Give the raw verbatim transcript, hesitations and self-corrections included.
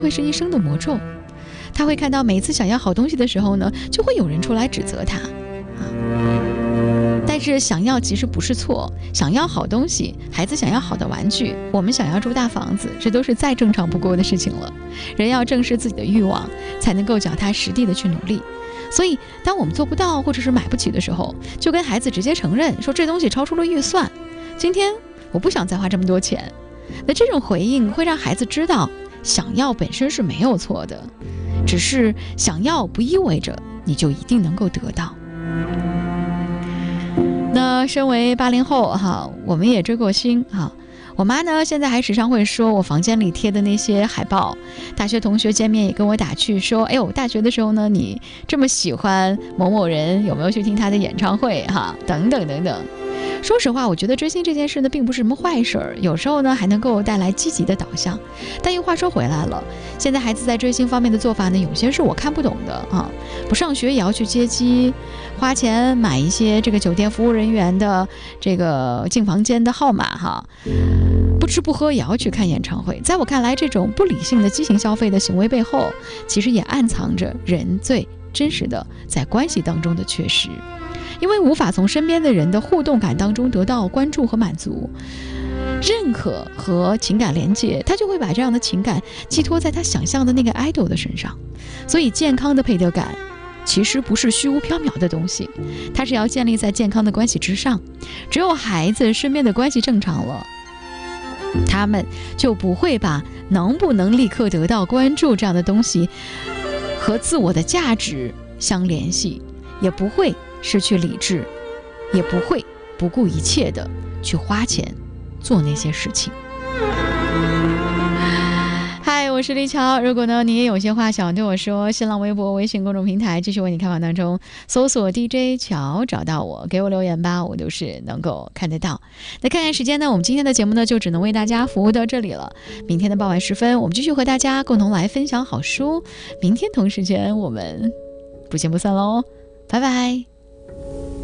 会是一生的魔咒。他会看到每次想要好东西的时候呢，就会有人出来指责他啊。但是想要其实不是错，想要好东西，孩子想要好的玩具，我们想要住大房子，这都是再正常不过的事情了。人要正视自己的欲望，才能够脚踏实地的去努力。所以当我们做不到或者是买不起的时候，就跟孩子直接承认说这东西超出了预算，今天我不想再花这么多钱。那这种回应会让孩子知道，想要本身是没有错的，只是想要不意味着你就一定能够得到。那身为八零后哈，我们也追过星哈。我妈呢，现在还时常会说我房间里贴的那些海报，大学同学见面也跟我打趣说，哎呦，大学的时候呢，你这么喜欢某某人，有没有去听他的演唱会哈？等等等等。说实话，我觉得追星这件事呢，并不是什么坏事儿，有时候呢还能够带来积极的导向。但又话说回来了，现在孩子在追星方面的做法呢，有些是我看不懂的啊。不上学也要去接机，花钱买一些这个酒店服务人员的这个进房间的号码哈，不吃不喝也要去看演唱会。在我看来，这种不理性的畸形消费的行为背后，其实也暗藏着人最真实的在关系当中的缺失。因为无法从身边的人的互动感当中得到关注和满足、认可和情感连接，他就会把这样的情感寄托在他想象的那个 idol 的身上。所以健康的配得感其实不是虚无缥缈的东西，它是要建立在健康的关系之上。只有孩子身边的关系正常了，他们就不会把能不能立刻得到关注这样的东西和自我的价值相联系，也不会失去理智，也不会不顾一切的去花钱做那些事情。嗨，我是李巧。如果呢你也有些话想对我说，新浪微博、微信公众平台继续为你开放当中，搜索 D J 巧找到我，给我留言吧，我都是能够看得到。那看看时间呢，我们今天的节目呢就只能为大家服务到这里了。明天的傍晚时分，我们继续和大家共同来分享好书。明天同时间我们不见不散喽，拜拜。